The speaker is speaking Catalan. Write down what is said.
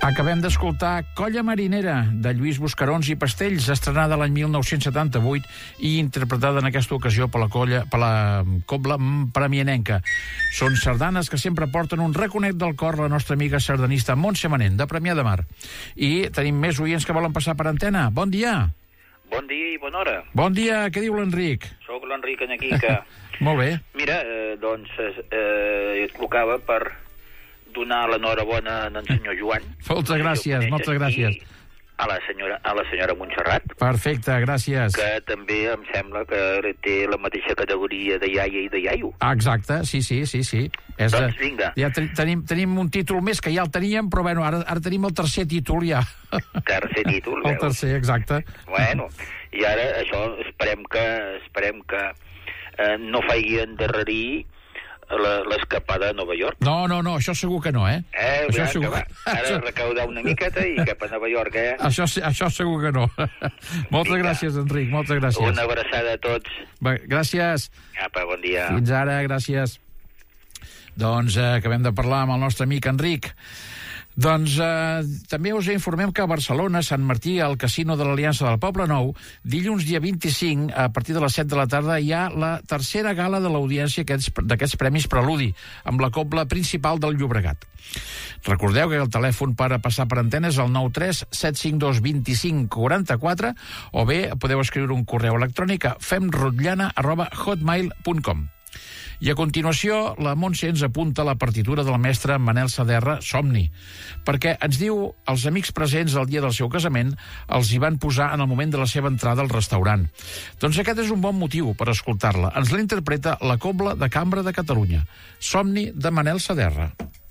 Acabem d'escoltar Colla Marinera, de Lluís Buscarons i Pastells, estrenada l'any 1978 i interpretada en aquesta ocasió per la Cobla Premianenca. Són sardanes que sempre porten un raconet del cor la nostra amiga sardanista Montse Manent, de Premià de Mar. I tenim més oients que volen passar per antena. Bon dia. Bon dia i bona hora. Bon dia, què diu l'Enric? Soc l'Enric Anyaquica. Molt bé. Mira, et trucava per donar l'enhorabona al senyor Joan. Moltes gràcies, moltes gràcies. I a la senyora Montserrat. Perfecte, gràcies. Que també em sembla que té la mateixa categoria de iaia i de iaio. Exacte, sí. Doncs vinga. Ja tenim un títol més, que ja el teníem, però bueno, ara tenim el tercer títol ja. Tercer títol, veus? El tercer, exacte. Bueno, i ara això esperem que no faci endarrerir l'escapada a Nova York. No, això segur que no, això segur que... Ara recaudar una miqueta i cap a Nova York, Això segur que no. Moltes gràcies, Enric, moltes gràcies. Una abraçada a tots. Gràcies. Apa, bon dia. Fins ara, gràcies. Doncs acabem de parlar amb el nostre amic Enric. Doncs també us informem que a Barcelona, Sant Martí, al Casino de l'Aliança del Poble Nou, dilluns dia 25, a partir de les 7 de la tarda, hi ha la tercera gala de l'audiència d'aquests Premis Preludi, amb la cobla principal del Llobregat. Recordeu que el telèfon per a passar per antena és el 93 752 25 44, o bé podeu escriure un correu electrònic a femrotllana@hotmail.com. I a continuació, la Montse ens apunta la partitura del mestre Manel Saderra, Somni, perquè ens diu els amics presents el dia del seu casament els hi van posar en el moment de la seva entrada al restaurant. Doncs aquest és un bon motiu per escoltar-la. Ens la interpreta la Cobla de Cambra de Catalunya, Somni de Manel Saderra.